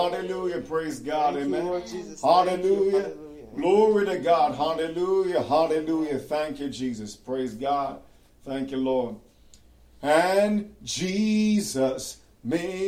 Hallelujah. Praise God. Thank you, Amen. Lord Jesus. Hallelujah. Thank you. Glory to God. Hallelujah. Hallelujah. Thank you, Jesus. Praise God. Thank you, Lord. And Jesus made